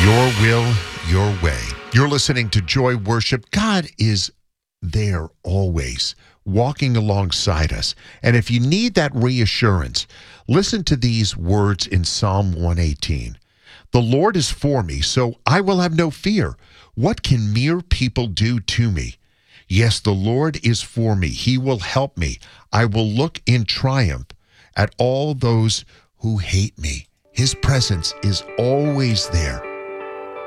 Your will, your way. You're listening to Joy Worship. God is there always, walking alongside us. And if you need that reassurance, listen to these words in Psalm 118. The Lord is for me, so I will have no fear. What can mere people do to me? Yes, the Lord is for me. He will help me. I will look in triumph at all those who hate me. His presence is always there.